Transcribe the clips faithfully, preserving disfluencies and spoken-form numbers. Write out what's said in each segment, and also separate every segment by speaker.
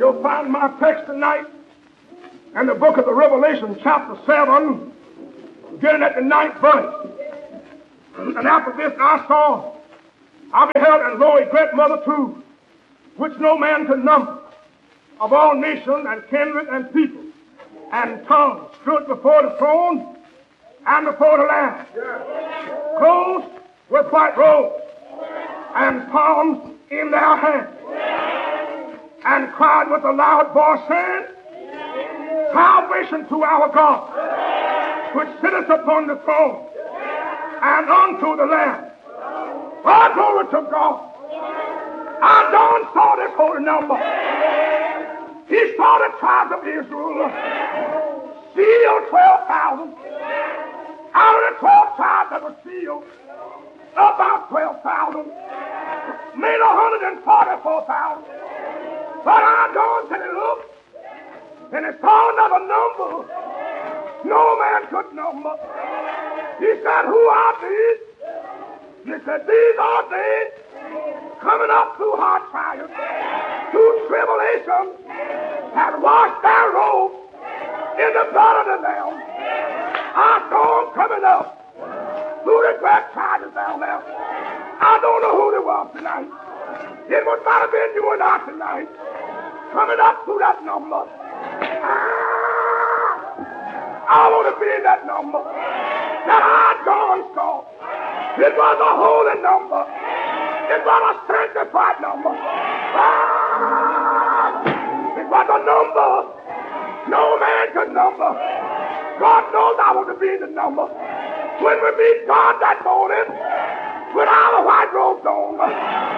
Speaker 1: You'll find my text tonight in the book of the Revelation, chapter seven, beginning at the ninth verse. And after this I saw, I beheld, and lo, a great multitude, which no man could number, of all nations and kindred and people and tongues, stood before the throne and before the Lamb, clothed with white robes and palms in their hands, and cried with a loud voice, saying, Salvation to our God, which sitteth upon the throne, and unto the Lamb. All glory to God. I done saw this holy number. He saw the tribes of Israel, sealed twelve thousand. Out of the twelve tribes that were sealed, about twelve thousand, made one hundred forty-four thousand. But I done said, look, and it saw another number no man could number. He said, who are these? He said, these are they coming up through hard trials, through tribulation, and washed their robes in the blood of the Lamb. I saw them coming up through the great trials down there. I don't know who they were tonight. It would not have been you and I tonight, coming up through that number. Ah, I want to be in that number that I John saw. It was a holy number. It was a sanctified number. Ah, it was a number no man could number. God knows I want to be in the number. When we meet God that morning, with our white robes on, ah,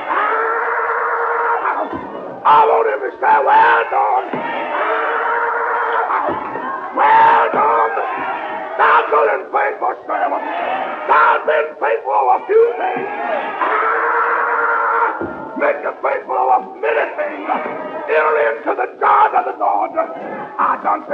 Speaker 1: I want him to say, well done. Ah, well done. Thou good and faithful servant. Thou hast been faithful over a few things. Ah, make you faithful over many things. Enter into the God of the Lord. I done